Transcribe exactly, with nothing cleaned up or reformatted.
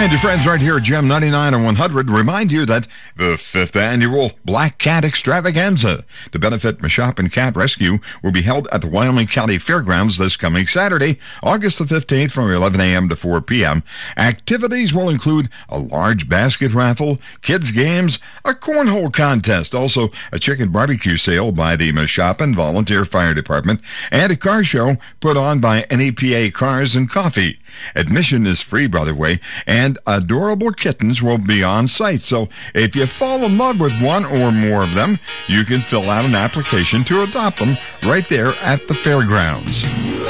And your friends right here at Gem ninety-nine and one hundred remind you that the fifth annual Black Cat Extravaganza to benefit Mashopin Cat Rescue will be held at the Wyoming County Fairgrounds this coming Saturday, August the fifteenth from eleven a.m. to four p.m. Activities will include a large basket raffle, kids games, a cornhole contest, also a chicken barbecue sale by the Mashopin Volunteer Fire Department, and a car show put on by N E P A Cars and Coffee. Admission is free, by the way, and adorable kittens will be on site. So if you fall in love with one or more of them, you can fill out an application to adopt them right there at the fairgrounds.